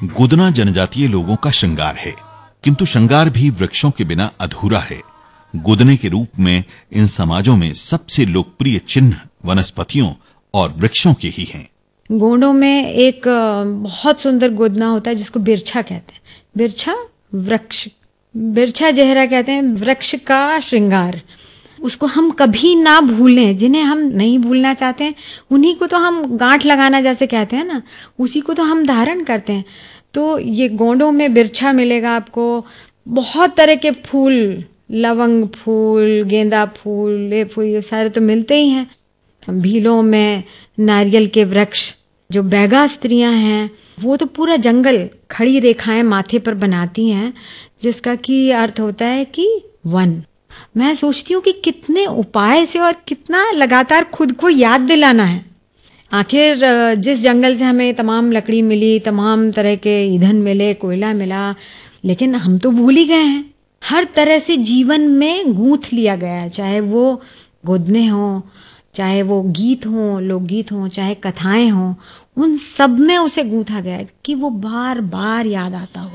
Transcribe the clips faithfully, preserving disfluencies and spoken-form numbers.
गुदना जनजातीय लोगों का श्रृंगार है, किंतु श्रृंगार भी वृक्षों के बिना अधूरा है। गुदने के रूप में इन समाजों में सबसे लोकप्रिय चिन्ह वनस्पतियों और वृक्षों के ही हैं। गोंडों में एक बहुत सुंदर गुदना होता है जिसको बिरछा कहते हैं। बिरछा वृक्ष, बिरछा जहरा कहते हैं, वृक्ष का श्रृंगार। उसको हम कभी ना भूलें, जिन्हें हम नहीं भूलना चाहते हैं उन्हीं को तो हम गांठ लगाना जैसे कहते हैं ना, उसी को तो हम धारण करते हैं। तो ये गोंडों में बिरछा मिलेगा आपको। बहुत तरह के फूल, लवंग फूल, गेंदा फूल, ये फूल, ये सारे तो मिलते ही हैं। भीलों में नारियल के वृक्ष, जो बैगा स्त्रियां हैं वो तो पूरा जंगल खड़ी रेखाएं माथे पर बनाती हैं, जिसका की अर्थ होता है कि वन। मैं सोचती हूँ कि कितने उपाय से और कितना लगातार खुद को याद दिलाना है। आखिर जिस जंगल से हमें तमाम लकड़ी मिली, तमाम तरह के ईंधन मिले, कोयला मिला, लेकिन हम तो भूल ही गए हैं। हर तरह से जीवन में गूंथ लिया गया है, चाहे वो गुदने हों, चाहे वो गीत हों, लोकगीत हों, चाहे कथाएं हों, उन सब में उसे गूंथा गया है कि वो बार बार याद आता हो।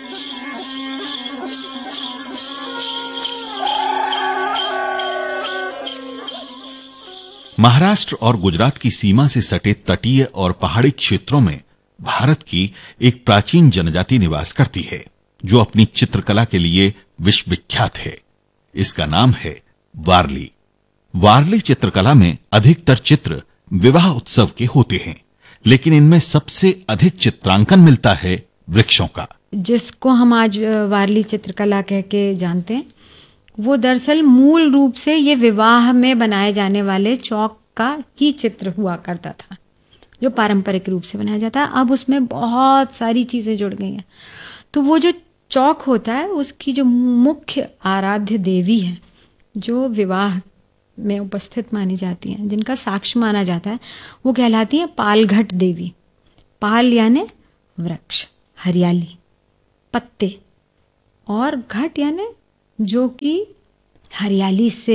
महाराष्ट्र और गुजरात की सीमा से सटे तटीय और पहाड़ी क्षेत्रों में भारत की एक प्राचीन जनजाति निवास करती है, जो अपनी चित्रकला के लिए विश्व विख्यात है। इसका नाम है वारली। वारली चित्रकला में अधिकतर चित्र विवाह उत्सव के होते हैं, लेकिन इनमें सबसे अधिक चित्रांकन मिलता है वृक्षों का। जिसको हम आज वारली चित्रकला कह के जानते हैं, वो दरअसल मूल रूप से ये विवाह में बनाए जाने वाले चौक का ही चित्र हुआ करता था, जो पारंपरिक रूप से बनाया जाता है। अब उसमें बहुत सारी चीजें जुड़ गई हैं। तो वो जो चौक होता है, उसकी जो मुख्य आराध्य देवी है, जो विवाह में उपस्थित मानी जाती हैं, जिनका साक्ष्य माना जाता है, वो कहलाती है पालघट देवी। पाल यानी वृक्ष, हरियाली, पत्ते, और घट यानी जो कि हरियाली से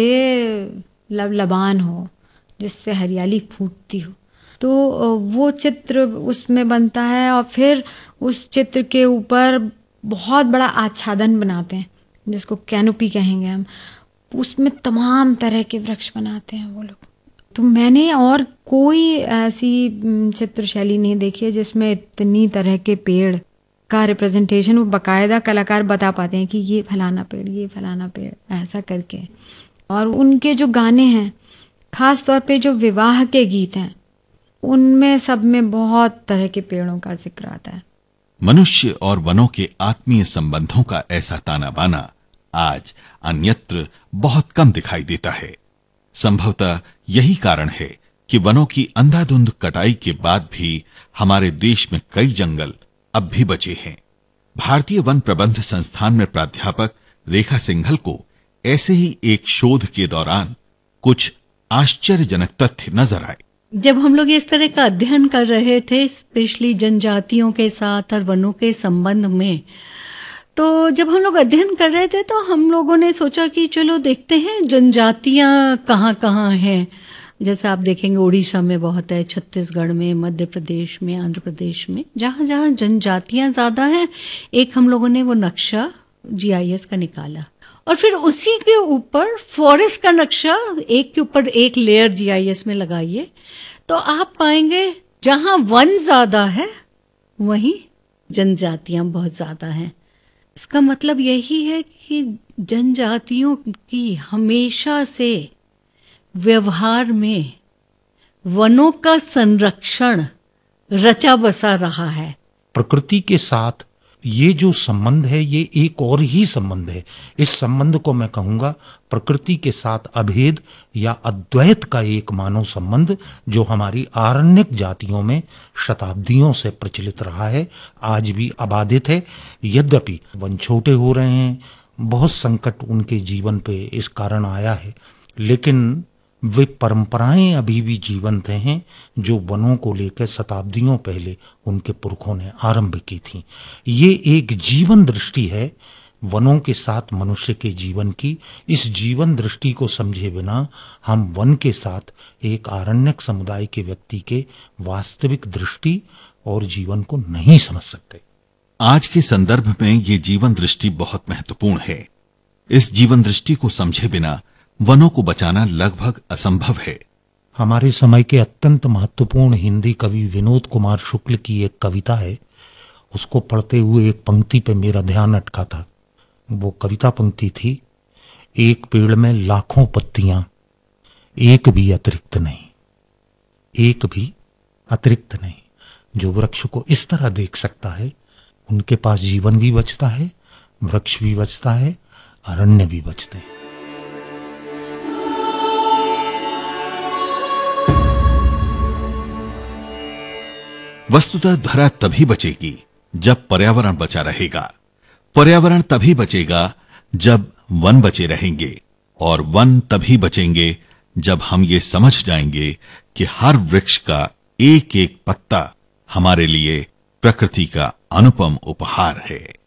लबलबान हो, जिससे हरियाली फूटती हो। तो वो चित्र उसमें बनता है और फिर उस चित्र के ऊपर बहुत बड़ा आच्छादन बनाते हैं, जिसको कैनोपी कहेंगे हम। उसमें तमाम तरह के वृक्ष बनाते हैं वो लोग। तो मैंने और कोई ऐसी चित्र शैली नहीं देखी है जिसमें इतनी तरह के पेड़ का रिप्रेजेंटेशन वो बाकायदा कलाकार बता पाते हैं कि ये फलाना पेड़, ये फलाना पेड़, ऐसा करके। और उनके जो गाने हैं, खास तौर पे जो विवाह के गीत हैं, उनमें सब में बहुत तरह के पेड़ों का जिक्र आता है। मनुष्य और वनों के आत्मीय संबंधों का ऐसा ताना बाना आज अन्यत्र बहुत कम दिखाई देता है। संभवतः यही कारण है कि वनों की अंधाधुंध कटाई के बाद भी हमारे देश में कई जंगल अब भी बचे हैं। भारतीय वन प्रबंध संस्थान में प्राध्यापक रेखा सिंघल को ऐसे ही एक शोध के दौरान कुछ आश्चर्यजनक तथ्य नजर आए। जब हम लोग इस तरह का अध्ययन कर रहे थे, स्पेशली जनजातियों के साथ और वनों के संबंध में, तो जब हम लोग अध्ययन कर रहे थे तो हम लोगों ने सोचा कि चलो देखते हैं जनजातियां कहाँ कहाँ हैं। जैसे आप देखेंगे उड़ीसा में बहुत है, छत्तीसगढ़ में, मध्य प्रदेश में, आंध्र प्रदेश में, जहाँ जहाँ जनजातियां ज्यादा हैं, एक हम लोगों ने वो नक्शा जीआईएस का निकाला और फिर उसी के ऊपर फॉरेस्ट का नक्शा एक के ऊपर एक लेयर जीआईएस में लगाइए, तो आप पाएंगे जहाँ वन ज्यादा है वहीं जनजातियां बहुत ज्यादा हैं। इसका मतलब यही है कि जनजातियों की हमेशा से व्यवहार में वनों का संरक्षण रचा बसा रहा है। प्रकृति के साथ ये जो संबंध है, ये एक और ही संबंध है। इस संबंध को मैं कहूंगा प्रकृति के साथ अभेद या अद्वैत का एक मानव संबंध, जो हमारी आरण्यक जातियों में शताब्दियों से प्रचलित रहा है, आज भी अबाधित है। यद्यपि वन छोटे हो रहे हैं, बहुत संकट उनके जीवन पे इस कारण आया है, लेकिन वे परंपराएं अभी भी जीवंत हैं जो वनों को लेकर शताब्दियों पहले उनके पुरखों ने आरंभ की थी। ये एक जीवन दृष्टि है वनों के साथ मनुष्य के जीवन की। इस जीवन दृष्टि को समझे बिना हम वन के साथ एक आरण्यक समुदाय के व्यक्ति के वास्तविक दृष्टि और जीवन को नहीं समझ सकते। आज के संदर्भ में ये जीवन दृष्टि बहुत महत्वपूर्ण है। इस जीवन दृष्टि को समझे बिना वनों को बचाना लगभग असंभव है। हमारे समय के अत्यंत महत्वपूर्ण हिंदी कवि विनोद कुमार शुक्ल की एक कविता है, उसको पढ़ते हुए एक पंक्ति पे मेरा ध्यान अटका था। वो कविता पंक्ति थी, एक पेड़ में लाखों पत्तियां, एक भी अतिरिक्त नहीं, एक भी अतिरिक्त नहीं। जो वृक्ष को इस तरह देख सकता है, उनके पास जीवन भी बचता है, वृक्ष भी बचता है, अरण्य भी बचते हैं। वस्तुतः धरा तभी बचेगी जब पर्यावरण बचा रहेगा, पर्यावरण तभी बचेगा जब वन बचे रहेंगे, और वन तभी बचेंगे जब हम ये समझ जाएंगे कि हर वृक्ष का एक एक पत्ता हमारे लिए प्रकृति का अनुपम उपहार है।